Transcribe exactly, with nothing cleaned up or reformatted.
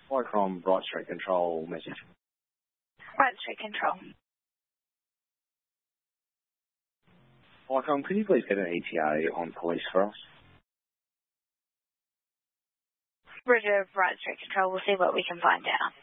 Flycom, Bright Street Control, message. Bright Street Control. Flycom, could you please get an E T A on police for us? Roger, Bright Street Control. We'll see what we can find out.